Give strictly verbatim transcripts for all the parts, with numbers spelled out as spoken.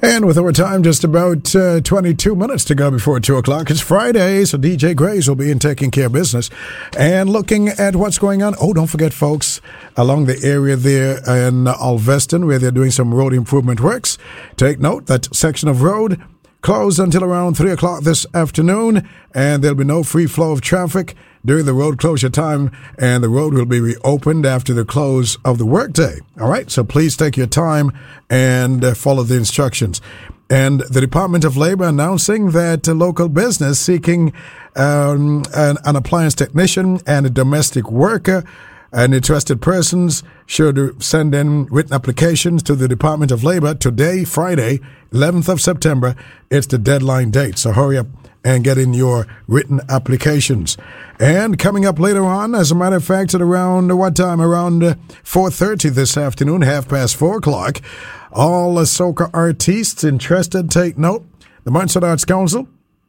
And with our time just about uh, twenty-two minutes to go before two o'clock, it's Friday, so D J Grays will be in taking care of business and looking at what's going on. Oh, don't forget, folks, along the area there in Alveston, where they're doing some road improvement works, take note that section of road closed until around three o'clock this afternoon, and there'll be no free flow of traffic during the road closure time, and the road will be reopened after the close of the workday. All right, so please take your time and uh, follow the instructions. And the Department of Labor announcing that a local business seeking um, an, an appliance technician and a domestic worker and interested persons should send in written applications to the Department of Labor today, Friday, eleventh of September. It's the deadline date, so hurry up and get in your written applications. And coming up later on, as a matter of fact, at around what time? Around uh, four thirty this afternoon, half past four o'clock, all uh, soca artists interested, take note. The Montserrat Arts Council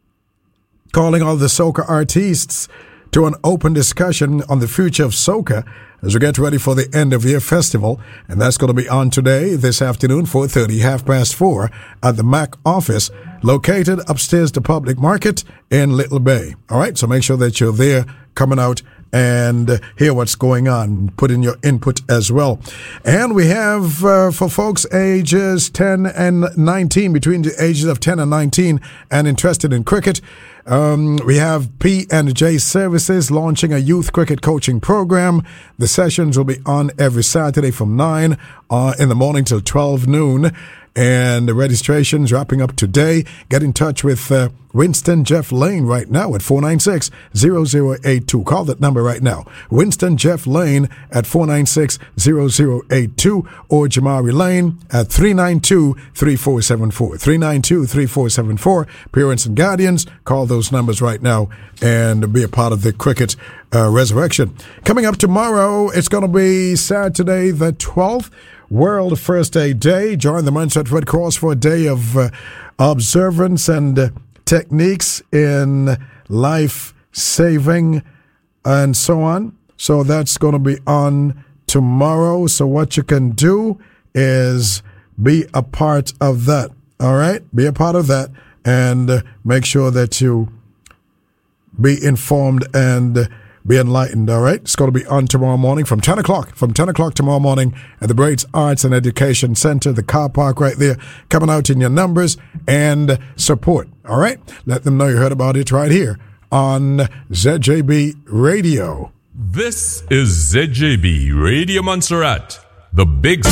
calling all the soca artists to an open discussion on the future of soca as we get ready for the end of year festival, and that's going to be on today, this afternoon, four thirty, half past four, at the M A C office, located upstairs the Public Market in Little Bay. All right, so make sure that you're there, coming out and hear what's going on. Put in your input as well. And we have uh, for folks ages ten and nineteen, between the ages of ten and nineteen, and interested in cricket, Um, we have P and J Services launching a youth cricket coaching program. The sessions will be on every Saturday from nine uh, in the morning till twelve noon. And the registration's wrapping up today. Get in touch with uh, Winston Jeff Lane right now at four nine six, zero zero eight two. Call that number right now. Winston Jeff Lane at four nine six, zero zero eight two, or Jamari Lane at three nine two, three four seven four. three nine two, three four seven four. Parents and guardians, call those numbers right now and be a part of the cricket uh, resurrection. Coming up tomorrow, it's going to be Saturday the twelfth. World First Aid Day. Join the Montserrat Red Cross for a day of uh, observance and uh, techniques in life saving and so on. So that's going to be on tomorrow. So what you can do is be a part of that. All right? Be a part of that and uh, make sure that you be informed and uh, be enlightened, all right? It's going to be on tomorrow morning from ten o'clock. From ten o'clock tomorrow morning at the Braids Arts and Education Center, the car park right there. Coming out in your numbers and support, all right? Let them know you heard about it right here on Z J B Radio. This is Z J B Radio Montserrat, the big